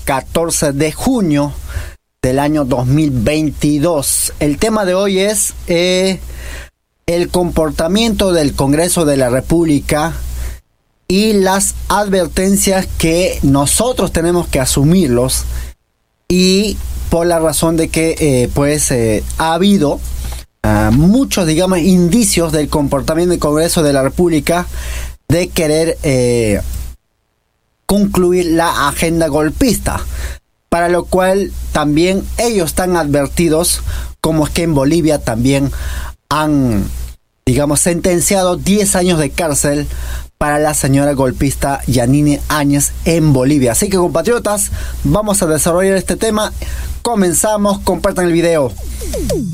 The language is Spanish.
14 de junio del año 2022. El tema de hoy es el comportamiento del Congreso de la República y las advertencias que nosotros tenemos que asumirlos, y por la razón de que ha habido muchos, digamos, indicios del comportamiento del Congreso de la República de querer concluir la agenda golpista, para lo cual también ellos están advertidos, como es que en Bolivia también han, digamos, sentenciado 10 años de cárcel para la señora golpista Yanine Áñez en Bolivia. Así que, compatriotas, vamos a desarrollar este tema. Comenzamos, compartan el video.